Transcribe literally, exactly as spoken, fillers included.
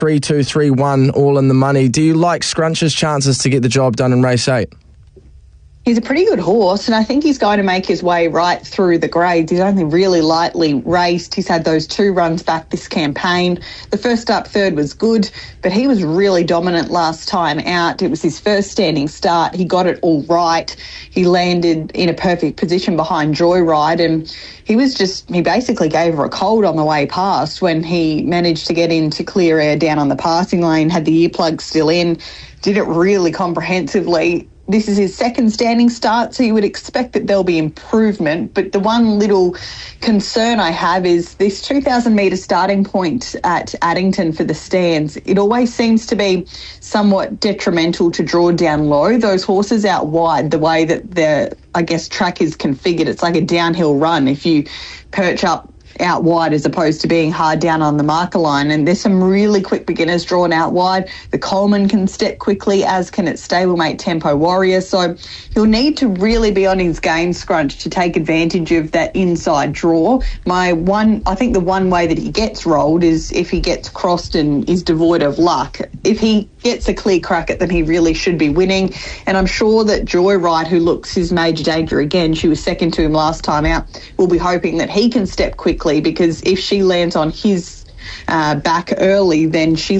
three two three one, all in the money. Do you like Scrunch's chances to get the job done in race eight? He's a pretty good horse, and I think he's going to make his way right through the grades. He's only really lightly raced. He's had those two runs back this campaign. The first up third was good, but he was really dominant last time out. It was his first standing start. He got it all right. He landed in a perfect position behind Joyride, and he was just, he basically gave her a cold on the way past when he managed to get into clear air down on the passing lane, had the earplugs still in, did it really comprehensively. This is his second standing start, so you would expect that there'll be improvement. But the one little concern I have is this two thousand metre starting point at Addington for the stands. It always seems to be somewhat detrimental to draw down low. Those horses out wide, the way that the, I guess, track is configured, it's like a downhill run if you perch up out wide as opposed to being hard down on the marker line. And there's some really quick beginners drawn out wide. The Coleman can step quickly, as can its stablemate Tempo Warrior. So he'll need to really be on his game, Scrunch, to take advantage of that inside draw. My one, I think the one way that he gets rolled is if he gets crossed and is devoid of luck. If he gets a clear crack at them, he really should be winning. And I'm sure that Joyride, who looks his major danger again, she was second to him last time out, will be hoping that he can step quickly, because if she lands on his uh, back early, then she